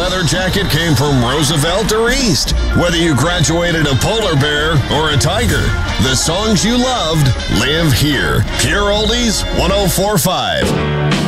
leather jacket came from Roosevelt or East. Whether you graduated a polar bear or a tiger, the songs you loved live here. Pure Oldies 104.5.